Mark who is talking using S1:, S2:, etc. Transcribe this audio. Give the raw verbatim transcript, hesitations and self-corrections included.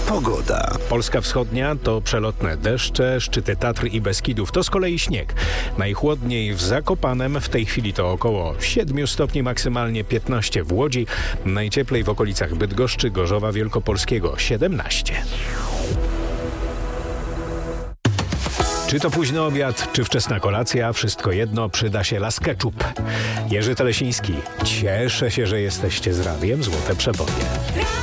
S1: Pogoda.
S2: Polska wschodnia to przelotne deszcze, szczyty Tatr i Beskidów to z kolei śnieg. Najchłodniej w Zakopanem, w tej chwili to około siedem stopni, maksymalnie piętnaście w Łodzi. Najcieplej w okolicach Bydgoszczy, Gorzowa Wielkopolskiego siedemnaście. Czy to późny obiad, czy wczesna kolacja, wszystko jedno, przyda się las ketchup. Jerzy Telesiński, cieszę się, że jesteście z radiem Złote Przeponie.